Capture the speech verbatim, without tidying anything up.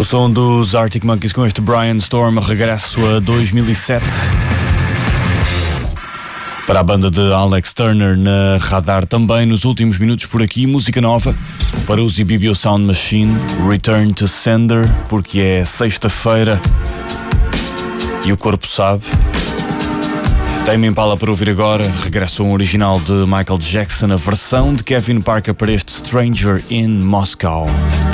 O som dos Arctic Monkeys com este Brian Storm, regresso a dois mil e sete. Para a banda de Alex Turner na Radar também, nos últimos minutos por aqui, música nova para o Zibibio Sound Machine, Return to Sender, porque é sexta-feira e o corpo sabe. Tame Impala para ouvir agora, regresso a um original de Michael Jackson, a versão de Kevin Parker para este Stranger in Moscow.